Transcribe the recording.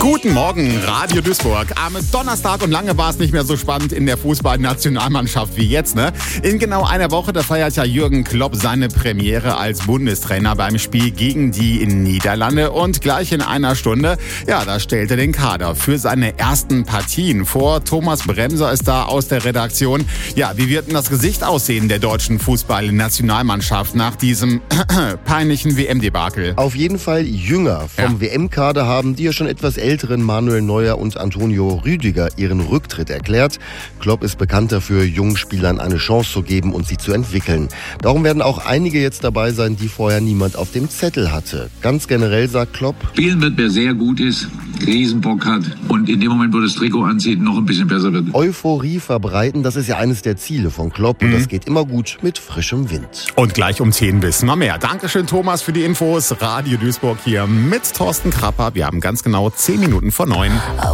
Guten Morgen, Radio Duisburg. Am Donnerstag und lange war es nicht mehr so spannend in der Fußballnationalmannschaft wie jetzt, ne? In genau einer Woche, da feiert ja Jürgen Klopp seine Premiere als Bundestrainer beim Spiel gegen die Niederlande. Und gleich in einer Stunde, ja, da stellt er den Kader für seine ersten Partien vor. Thomas Bremser ist da aus der Redaktion. Ja, wie wird denn das Gesicht aussehen der deutschen Fußballnationalmannschaft nach diesem peinlichen WM-Debakel? Auf jeden Fall jünger. Vom WM-Kader haben die ja schon etwas älteren Manuel Neuer und Antonio Rüdiger ihren Rücktritt erklärt. Klopp ist bekannt dafür, jungen Spielern eine Chance zu geben und sie zu entwickeln. Darum werden auch einige jetzt dabei sein, die vorher niemand auf dem Zettel hatte. Ganz generell sagt Klopp: Spielen wird, wer sehr gut ist, Riesenbock hat und in dem Moment, wo das Trikot anzieht, noch ein bisschen besser wird. Euphorie verbreiten, das ist ja eines der Ziele von Klopp und das geht immer gut mit frischem Wind. Und gleich um 10 wissen wir mehr. Dankeschön, Thomas, für die Infos. Radio Duisburg hier mit Thorsten Krapper. Wir haben ganz genau 10 Minuten vor 9.